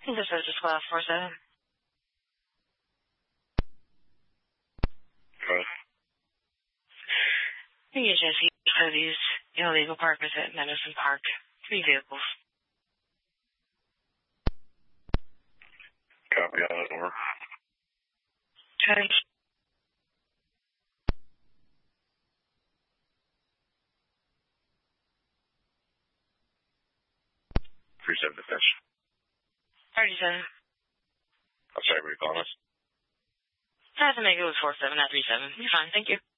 This is just 1247. Okay. The agency for these illegal parkers at Medicine Park. 3 vehicles. Copy on that over. Okay. 37 defense. 37. I'm sorry, were you calling us? I have to make it with 47, not 37. You're fine. Thank you.